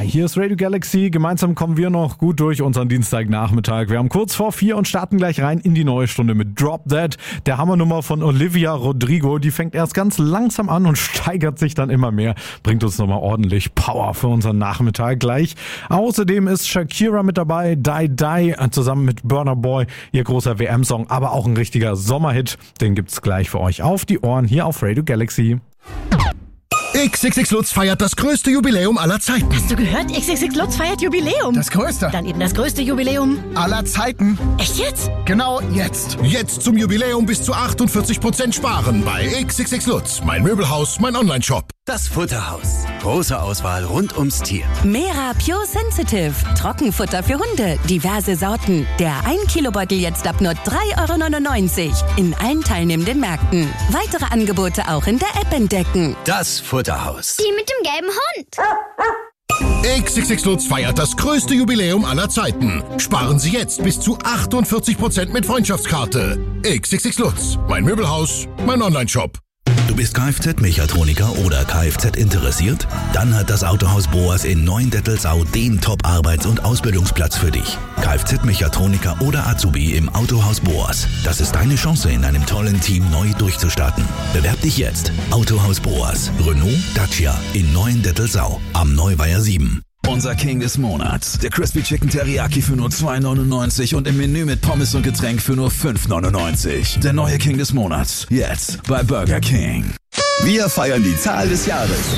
Hi, hier ist Radio Galaxy. Gemeinsam kommen wir noch gut durch unseren Dienstagnachmittag. Wir haben kurz vor 4 und starten gleich rein in die neue Stunde mit Drop That. Der Hammernummer von Olivia Rodrigo. Die fängt erst ganz langsam an und steigert sich dann immer mehr. Bringt uns nochmal ordentlich Power für unseren Nachmittag gleich. Außerdem ist Shakira mit dabei. Die Die zusammen mit Burna Boy. Ihr großer WM-Song, aber auch ein richtiger Sommerhit. Den gibt's gleich für euch auf die Ohren hier auf Radio Galaxy. XXX Lutz feiert das größte Jubiläum aller Zeiten. Hast du gehört? XXX Lutz feiert Jubiläum. Das größte. Dann eben das größte Jubiläum Aller Zeiten. Echt jetzt? Genau jetzt. Jetzt zum Jubiläum bis zu 48% sparen bei XXX Lutz. Mein Möbelhaus, mein Onlineshop. Das Futterhaus. Große Auswahl rund ums Tier. Mera Pure Sensitive. Trockenfutter für Hunde. Diverse Sorten. Der 1-Kilo-Beutel jetzt ab nur 3,99 € in allen teilnehmenden Märkten. Weitere Angebote auch in der App entdecken. Das Futterhaus. Die mit dem gelben Hund. XXX Lutz feiert das größte Jubiläum aller Zeiten. Sparen Sie jetzt bis zu 48% mit Freundschaftskarte. XXX Lutz. Mein Möbelhaus, mein Onlineshop. Du bist Kfz-Mechatroniker oder Kfz interessiert? Dann hat das Autohaus Boas in Neuendettelsau den Top-Arbeits- und Ausbildungsplatz für dich. Kfz-Mechatroniker oder Azubi im Autohaus Boas. Das ist deine Chance, in einem tollen Team neu durchzustarten. Bewerb dich jetzt. Autohaus Boas. Renault, Dacia in Neuendettelsau am Neuweiher 7. Unser King des Monats. Der Crispy Chicken Teriyaki für nur 2,99 und im Menü mit Pommes und Getränk für nur 5,99. Der neue King des Monats. Jetzt bei Burger King. Wir feiern die Zahl des Jahres.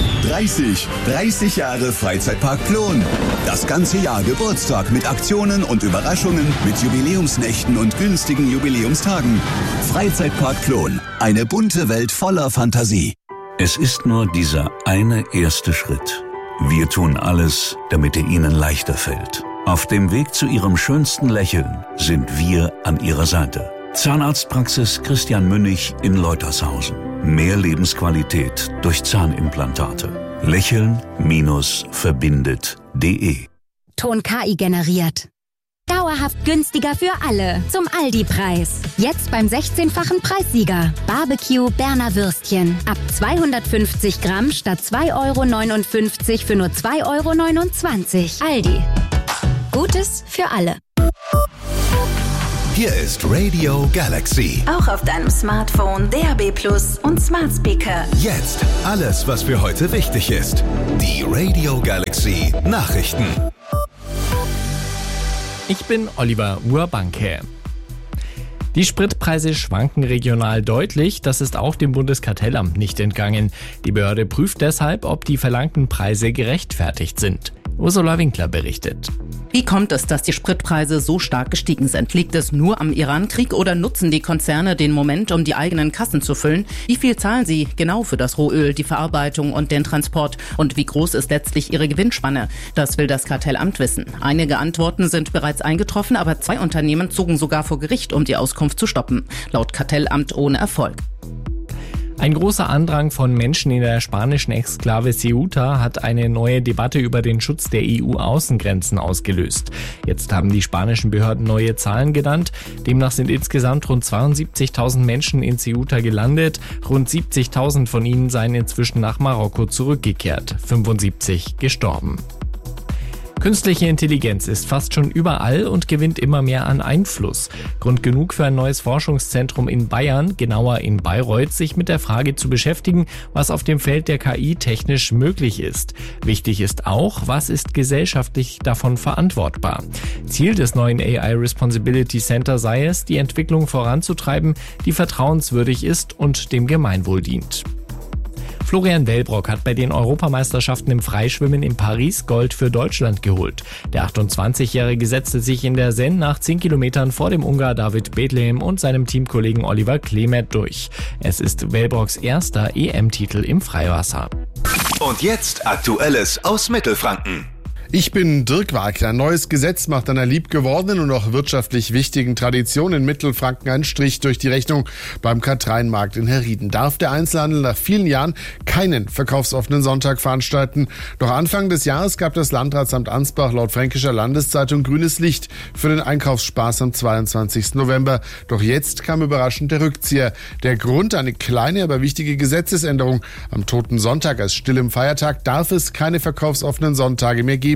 30 Jahre Freizeitpark Plon. Das ganze Jahr Geburtstag mit Aktionen und Überraschungen, mit Jubiläumsnächten und günstigen Jubiläumstagen. Freizeitpark Plon. Eine bunte Welt voller Fantasie. Es ist nur dieser eine erste Schritt. Wir tun alles, damit er Ihnen leichter fällt. Auf dem Weg zu Ihrem schönsten Lächeln sind wir an Ihrer Seite. Zahnarztpraxis Christian Münnig in Leutershausen. Mehr Lebensqualität durch Zahnimplantate. Lächeln-verbindet.de. Ton KI generiert. Dauerhaft günstiger für alle. Zum Aldi-Preis. Jetzt beim 16-fachen Preissieger. Barbecue Berner Würstchen. Ab 250 Gramm statt 2,59 € für nur 2,29 €. Aldi. Gutes für alle. Hier ist Radio Galaxy. Auch auf deinem Smartphone, DAB+ und Smart Speaker. Jetzt alles, was für heute wichtig ist. Die Radio Galaxy Nachrichten. Ich bin Oliver Urbanke. Die Spritpreise schwanken regional deutlich, das ist auch dem Bundeskartellamt nicht entgangen. Die Behörde prüft deshalb, ob die verlangten Preise gerechtfertigt sind. Ursula Winkler berichtet. Wie kommt es, dass die Spritpreise so stark gestiegen sind? Liegt es nur am Irankrieg oder nutzen die Konzerne den Moment, um die eigenen Kassen zu füllen? Wie viel zahlen sie genau für das Rohöl, die Verarbeitung und den Transport? Und wie groß ist letztlich ihre Gewinnspanne? Das will das Kartellamt wissen. Einige Antworten sind bereits eingetroffen, aber 2 Unternehmen zogen sogar vor Gericht, um die Auskunft zu stoppen. Laut Kartellamt ohne Erfolg. Ein großer Andrang von Menschen in der spanischen Exklave Ceuta hat eine neue Debatte über den Schutz der EU-Außengrenzen ausgelöst. Jetzt haben die spanischen Behörden neue Zahlen genannt. Demnach sind insgesamt rund 72.000 Menschen in Ceuta gelandet. Rund 70.000 von ihnen seien inzwischen nach Marokko zurückgekehrt. 75 gestorben. Künstliche Intelligenz ist fast schon überall und gewinnt immer mehr an Einfluss. Grund genug für ein neues Forschungszentrum in Bayern, genauer in Bayreuth, sich mit der Frage zu beschäftigen, was auf dem Feld der KI technisch möglich ist. Wichtig ist auch, was ist gesellschaftlich davon verantwortbar. Ziel des neuen AI Responsibility Center sei es, die Entwicklung voranzutreiben, die vertrauenswürdig ist und dem Gemeinwohl dient. Florian Wellbrock hat bei den Europameisterschaften im Freischwimmen in Paris Gold für Deutschland geholt. Der 28-Jährige setzte sich in der Seine nach 10 Kilometern vor dem Ungar David Bethlehem und seinem Teamkollegen Oliver Klemet durch. Es ist Wellbrocks erster EM-Titel im Freiwasser. Und jetzt Aktuelles aus Mittelfranken. Ich bin Dirk Wagner. Ein neues Gesetz macht einer liebgewordenen und auch wirtschaftlich wichtigen Tradition in Mittelfranken einen Strich durch die Rechnung. Beim Karl-Trein-Markt in Herrieden darf der Einzelhandel nach vielen Jahren keinen verkaufsoffenen Sonntag veranstalten. Doch Anfang des Jahres gab das Landratsamt Ansbach laut Fränkischer Landeszeitung grünes Licht für den Einkaufsspaß am 22. November. Doch jetzt kam überraschend der Rückzieher. Der Grund: eine kleine, aber wichtige Gesetzesänderung. Am Toten Sonntag als stillem Feiertag darf es keine verkaufsoffenen Sonntage mehr geben.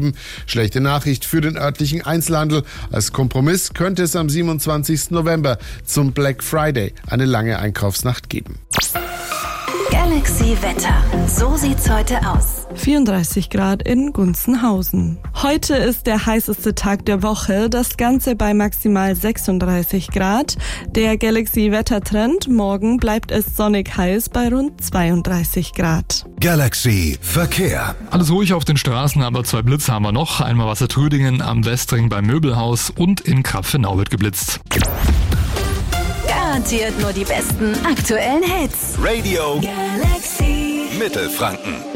geblieben. Schlechte Nachricht für den örtlichen Einzelhandel. Als Kompromiss könnte es am 27. November zum Black Friday eine lange Einkaufsnacht geben. Galaxy Wetter. So sieht's heute aus. 34 Grad in Gunzenhausen. Heute ist der heißeste Tag der Woche, das Ganze bei maximal 36 Grad. Der Galaxy-Wettertrend, morgen bleibt es sonnig heiß bei rund 32 Grad. Galaxy Verkehr. Alles ruhig auf den Straßen, aber 2 Blitze haben wir noch. Einmal Wassertrödingen am Westring beim Möbelhaus und in Krapfenau wird geblitzt. Garantiert nur die besten aktuellen Hits. Radio Galaxy Mittelfranken.